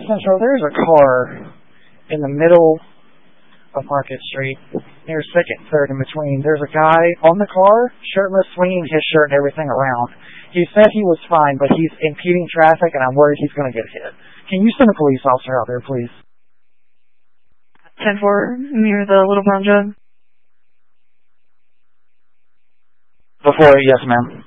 Central, there's a car in the middle of Market Street, near 2nd and 3rd in between. There's a guy on the car, shirtless, swinging his shirt and everything around. He said he was fine, but he's impeding traffic, and I'm worried he's going to get hit. Can you send a police officer out there, please? 10-4, near the Little Brown Jug. Before, yes, ma'am.